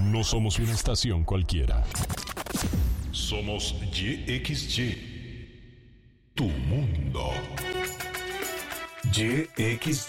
No somos una estación cualquiera. Somos YXY. Tu mundo. YXY.